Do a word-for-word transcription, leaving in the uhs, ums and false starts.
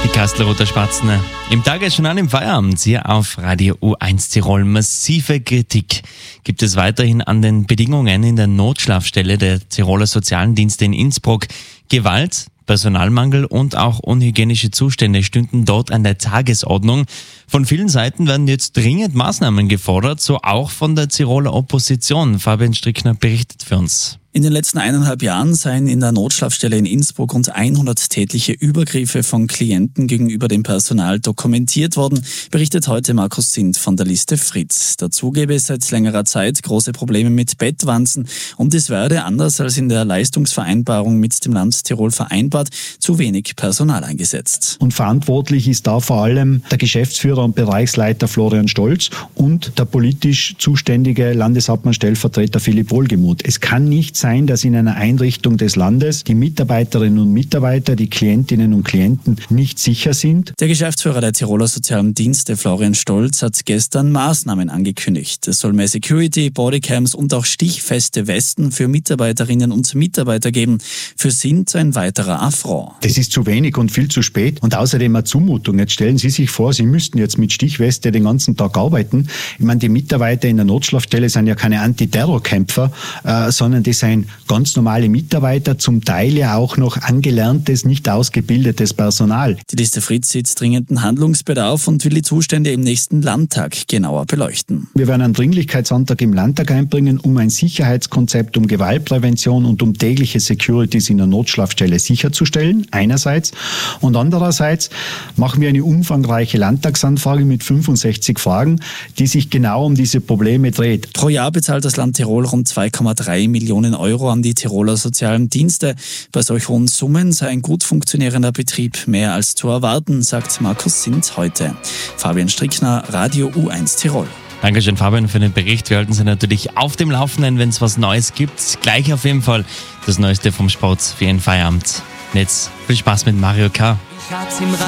Die Kastelruther Spatzen im Tagesjournal im Feierabend hier auf Radio U eins Tirol. Massive Kritik gibt es weiterhin an den Bedingungen in der Notschlafstelle der Tiroler Sozialen Dienste in Innsbruck. Gewalt, Personalmangel und auch unhygienische Zustände stünden dort an der Tagesordnung. Von vielen Seiten werden jetzt dringend Maßnahmen gefordert, so auch von der Tiroler Opposition. Fabian Strickner berichtet für uns. In den letzten eineinhalb Jahren seien in der Notschlafstelle in Innsbruck rund hundert tätliche Übergriffe von Klienten gegenüber dem Personal dokumentiert worden, berichtet heute Markus Sindt von der Liste Fritz. Dazu gäbe es seit längerer Zeit große Probleme mit Bettwanzen und es werde, anders als in der Leistungsvereinbarung mit dem Land Tirol vereinbart, zu wenig Personal eingesetzt. Und verantwortlich ist da vor allem der Geschäftsführer und Bereichsleiter Florian Stolz und der politisch zuständige Landeshauptmann-Stellvertreter Philipp Wohlgemuth. Es kann nicht sein, dass in einer Einrichtung des Landes die Mitarbeiterinnen und Mitarbeiter, die Klientinnen und Klienten nicht sicher sind. Der Geschäftsführer der Tiroler Sozialen Dienste, Florian Stolz, hat gestern Maßnahmen angekündigt. Es soll mehr Security, Bodycams und auch stichfeste Westen für Mitarbeiterinnen und Mitarbeiter geben. Für Sindt ein weiterer Affront. Das ist zu wenig und viel zu spät und außerdem eine Zumutung. Jetzt stellen Sie sich vor, Sie müssten jetzt mit Stichweste den ganzen Tag arbeiten. Ich meine, die Mitarbeiter in der Notschlafstelle sind ja keine Antiterrorkämpfer, äh, sondern die sind ganz normale Mitarbeiter, zum Teil ja auch noch angelerntes, nicht ausgebildetes Personal. Die Liste Fritz sieht dringenden Handlungsbedarf und will die Zustände im nächsten Landtag genauer beleuchten. Wir werden einen Dringlichkeitsantrag im Landtag einbringen, um ein Sicherheitskonzept, um Gewaltprävention und um tägliche Securities in der Notschlafstelle sicherzustellen, einerseits. Und andererseits machen wir eine umfangreiche Landtagsanfrage mit fünfundsechzig Fragen, die sich genau um diese Probleme dreht. Pro Jahr bezahlt das Land Tirol rund zwei Komma drei Millionen Euro an die Tiroler Sozialen Dienste. Bei solch hohen Summen sei ein gut funktionierender Betrieb mehr als zu erwarten, sagt Markus Sindt heute. Fabian Strickner, Radio U eins Tirol. Dankeschön, Fabian, für den Bericht. Wir halten Sie natürlich auf dem Laufenden, wenn es was Neues gibt. Gleich auf jeden Fall das Neueste vom Sport für Ihren Feierabend. Und jetzt viel Spaß mit Mario K.